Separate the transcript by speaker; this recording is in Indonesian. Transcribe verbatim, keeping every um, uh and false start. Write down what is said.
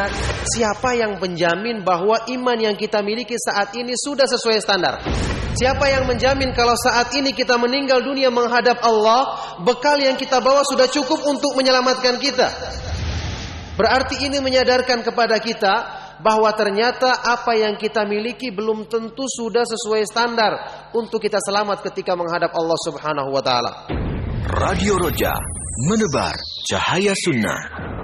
Speaker 1: pertanyaan, siapa yang menjamin bahwa iman yang kita miliki saat ini sudah sesuai standar? Siapa yang menjamin kalau saat ini kita meninggal dunia menghadap Allah, bekal yang kita bawa sudah cukup untuk menyelamatkan kita? Berarti ini menyadarkan kepada kita bahwa ternyata apa yang kita miliki belum tentu sudah sesuai standar untuk kita selamat ketika menghadap Allah Subhanahu wa taala.
Speaker 2: Radio Roja, menebar cahaya sunnah.